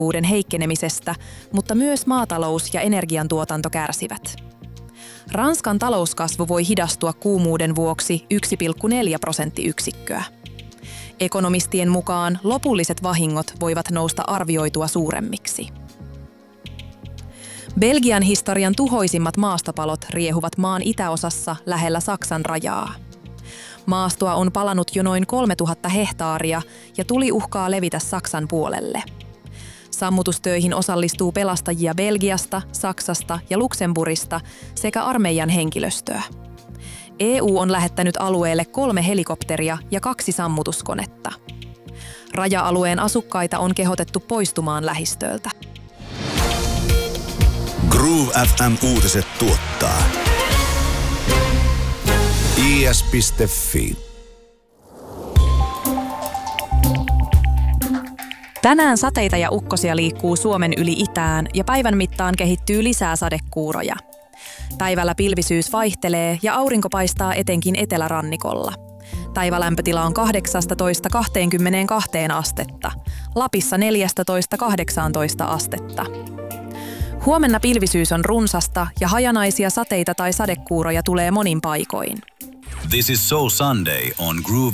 uuden heikkenemisestä, mutta myös maatalous ja energiantuotanto kärsivät. Ranskan talouskasvu voi hidastua kuumuuden vuoksi 1,4 prosenttiyksikköä. Ekonomistien mukaan lopulliset vahingot voivat nousta arvioitua suuremmiksi. Belgian historian tuhoisimmat maastopalot riehuvat maan itäosassa lähellä Saksan rajaa. Maastoa on palanut jo noin 3000 hehtaaria ja tuli uhkaa levitä Saksan puolelle. Sammutustöihin osallistuu pelastajia Belgiasta, Saksasta ja Luxemburgista sekä armeijan henkilöstöä. EU on lähettänyt alueelle 3 helikopteria ja 2 sammutuskonetta. Raja-alueen asukkaita on kehotettu poistumaan lähistöltä. Groove FM-uutiset tuottaa is.fi. Tänään sateita ja ukkosia liikkuu Suomen yli itään ja päivän mittaan kehittyy lisää sadekuuroja. Päivällä pilvisyys vaihtelee ja aurinko paistaa etenkin etelärannikolla. Päivälämpötila on 18–22 astetta, Lapissa 14–18 astetta. Huomenna pilvisyys on runsasta ja hajanaisia sateita tai sadekuuroja tulee monin paikoin. This is So Sunday on Groove